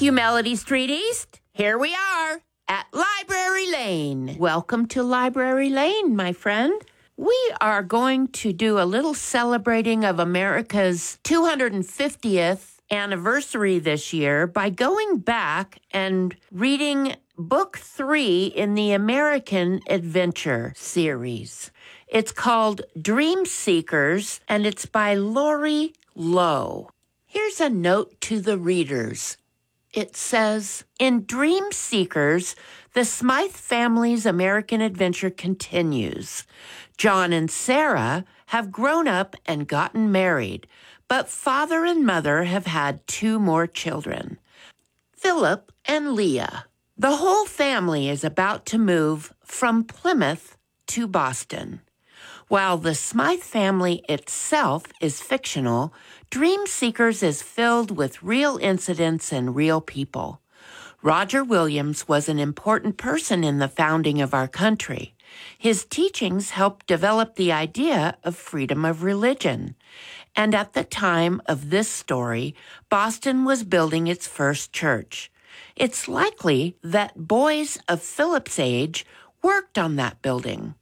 you, Melody Street East. Here we are at Library Lane. Welcome to Library Lane, my friend. We are going to do a little celebrating of America's 250th anniversary this year by going back and reading Book 3 in the American Adventure series. It's called Dream Seekers, and it's by Laurie Lowe. Here's a note to the readers. It says, in Dream Seekers, the Smythe family's American adventure continues. John and Sarah have grown up and gotten married, but father and mother have had 2 more children, Philip and Leah. The whole family is about to move from Plymouth to Boston. While the Smythe family itself is fictional, Dream Seekers is filled with real incidents and real people. Roger Williams was an important person in the founding of our country. His teachings helped develop the idea of freedom of religion. And at the time of this story, Boston was building its first church. It's likely that boys of Philip's age worked on that building.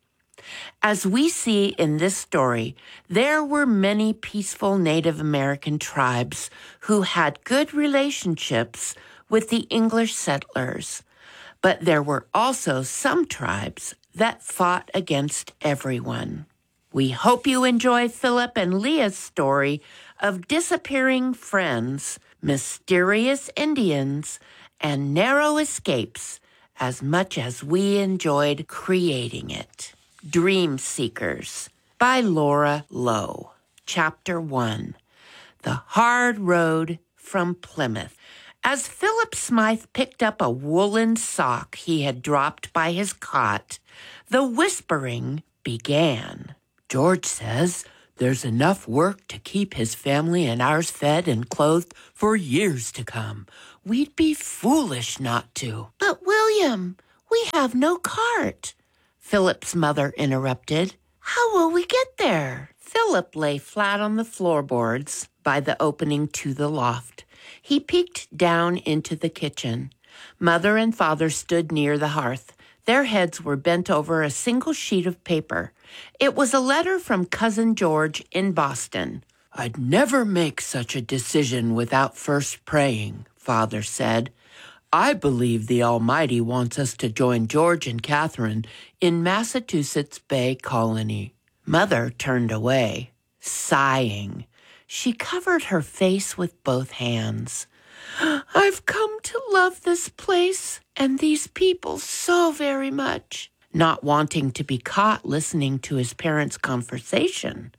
As we see in this story, there were many peaceful Native American tribes who had good relationships with the English settlers. But there were also some tribes that fought against everyone. We hope you enjoy Philip and Leah's story of disappearing friends, mysterious Indians, and narrow escapes as much as we enjoyed creating it. Dream Seekers by Laura Lowe. Chapter 1. The Hard Road from Plymouth. As Philip Smythe picked up a woolen sock he had dropped by his cot, the whispering began. George says there's enough work to keep his family and ours fed and clothed for years to come. We'd be foolish not to. But William, we have no cart, Philip's mother interrupted. How will we get there? Philip lay flat on the floorboards by the opening to the loft. He peeked down into the kitchen. Mother and father stood near the hearth. Their heads were bent over a single sheet of paper. It was a letter from Cousin George in Boston. I'd never make such a decision without first praying, Father said. I believe the Almighty wants us to join George and Catherine in Massachusetts Bay Colony. Mother turned away, sighing. She covered her face with both hands. I've come to love this place and these people so very much. Not wanting to be caught listening to his parents' conversation,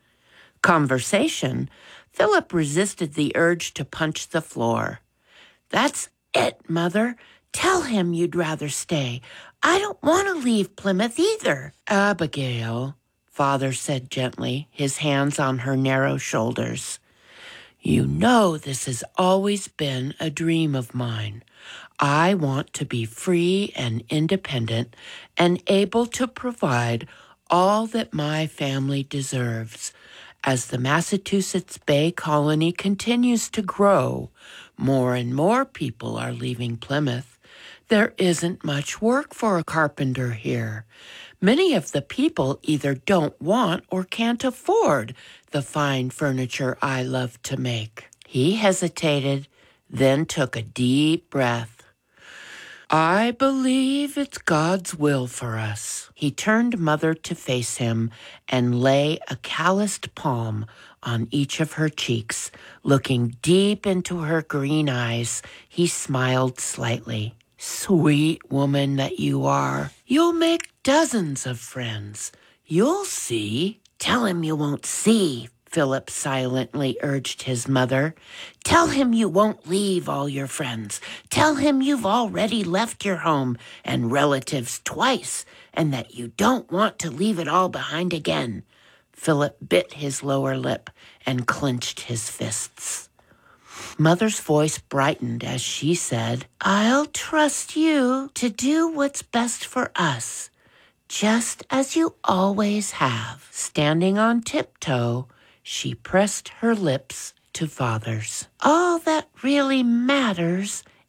Philip resisted the urge to punch the floor. That's it, Mother. Tell him you'd rather stay. I don't want to leave Plymouth either. Abigail, Father said gently, his hands on her narrow shoulders. You know this has always been a dream of mine. I want to be free and independent and able to provide all that my family deserves. As the Massachusetts Bay Colony continues to grow, more and more people are leaving Plymouth. There isn't much work for a carpenter here. Many of the people either don't want or can't afford the fine furniture I love to make. He hesitated, then took a deep breath. I believe it's God's will for us. He turned Mother to face him and lay a calloused palm on each of her cheeks. Looking deep into her green eyes, he smiled slightly. Sweet woman that you are, you'll make dozens of friends. You'll see. Tell him you won't see, Philip silently urged his mother. Tell him you won't leave all your friends. Tell him you've already left your home and relatives twice, and that you don't want to leave it all behind again. Philip bit his lower lip and clenched his fists. Mother's voice brightened as she said, I'll trust you to do what's best for us, just as you always have. Standing on tiptoe, she pressed her lips to Father's. All that really matters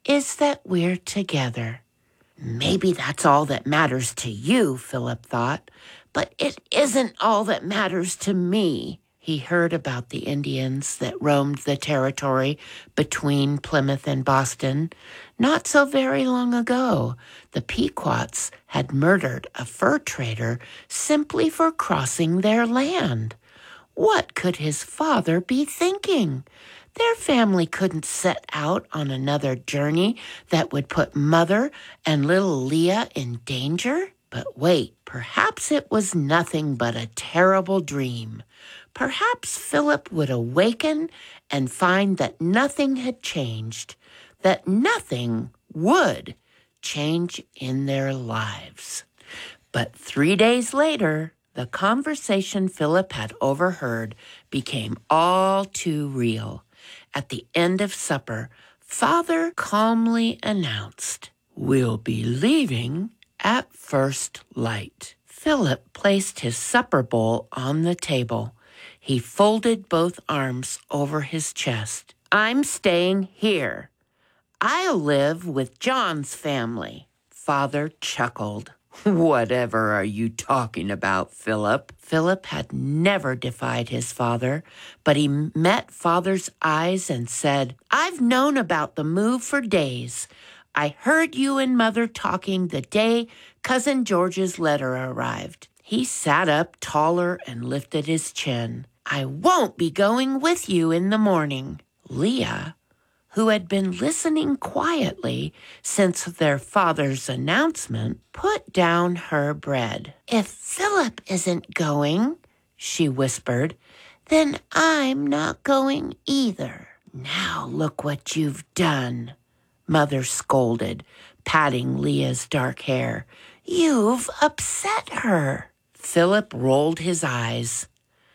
is that we're together. Maybe that's all that matters to you, Philip thought, but it isn't all that matters to me. He heard about the Indians that roamed the territory between Plymouth and Boston. Not so very long ago, the Pequots had murdered a fur trader simply for crossing their land. What could his father be thinking? Their family couldn't set out on another journey that would put Mother and little Leah in danger. But wait, perhaps it was nothing but a terrible dream. Perhaps Philip would awaken and find that nothing had changed, that nothing would change in their lives. But 3 days later, the conversation Philip had overheard became all too real. At the end of supper, Father calmly announced, "We'll be leaving at first light." Philip placed his supper bowl on the table. He folded both arms over his chest. "I'm staying here. I'll live with John's family." Father chuckled. "Whatever are you talking about, Philip?" Philip had never defied his father, but he met Father's eyes and said, "I've known about the move for days. I heard you and Mother talking the day Cousin George's letter arrived." He sat up taller and lifted his chin. "I won't be going with you in the morning." Leah, who had been listening quietly since their father's announcement, put down her bread. "If Philip isn't going," she whispered, "then I'm not going either." "Now look what you've done," Mother scolded, patting Leah's dark hair. "You've upset her." Philip rolled his eyes.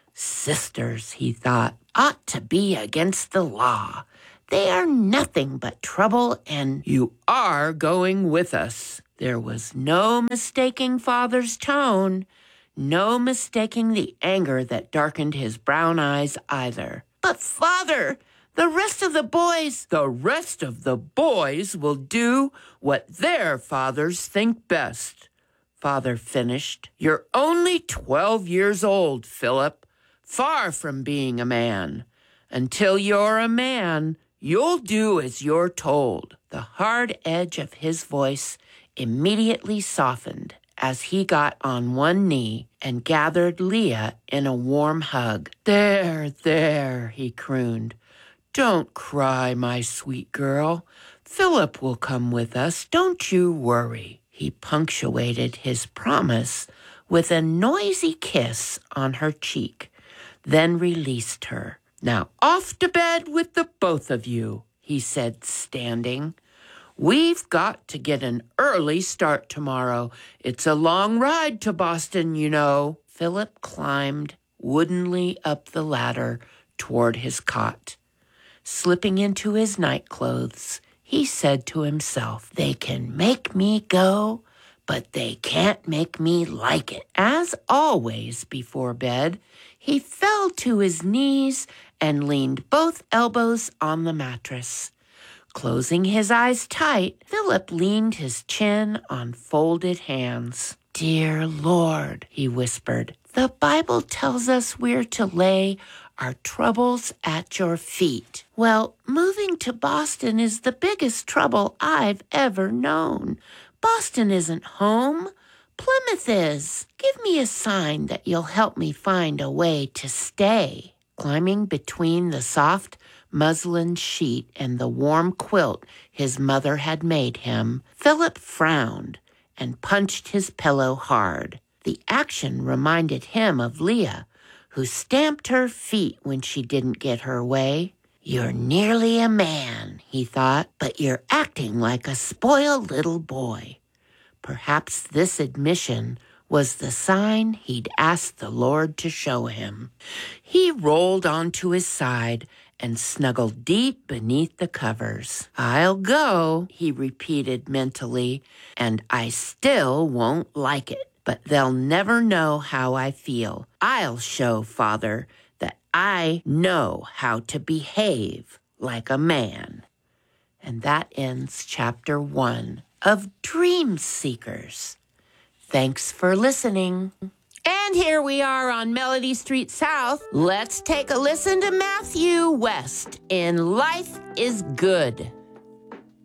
Sisters, he thought, ought to be against the law. They are nothing but trouble, and "You are going with us." There was no mistaking Father's tone, no mistaking the anger that darkened his brown eyes either. "But Father, the rest of the boys—" "The rest of the boys will do what their fathers think best," Father finished. "You're only 12 years old, Philip, far from being a man. Until you're a man, you'll do as you're told." The hard edge of his voice immediately softened as he got on one knee and gathered Leah in a warm hug. There, he crooned. "Don't cry, my sweet girl. Philip will come with us. Don't you worry." He punctuated his promise with a noisy kiss on her cheek, then released her. "Now off to bed with the both of you," he said, standing. "We've got to get an early start tomorrow. It's a long ride to Boston, you know." Philip climbed woodenly up the ladder toward his cot. Slipping into his nightclothes, he said to himself, "They can make me go, but they can't make me like it." As always before bed, he fell to his knees and leaned both elbows on the mattress. Closing his eyes tight, Philip leaned his chin on folded hands. "Dear Lord," he whispered, "the Bible tells us we're to lay our troubles at your feet." Well, moving to Boston is the biggest trouble I've ever known. Boston isn't home. Plymouth is. Give me a sign that you'll help me find a way to stay. Climbing between the soft muslin sheet and the warm quilt his mother had made him, Philip frowned and punched his pillow hard. The action reminded him of Leah, who stamped her feet when she didn't get her way. "You're nearly a man," he thought, "but you're acting like a spoiled little boy." Perhaps this admission was the sign he'd asked the Lord to show him. He rolled onto his side and snuggled deep beneath the covers. "I'll go," he repeated mentally, "and I still won't like it. But they'll never know how I feel. I'll show Father that I know how to behave like a man." And that ends chapter 1 of Dream Seekers. Thanks for listening. And here we are on Melody Street South. Let's take a listen to Matthew West in Life is Good.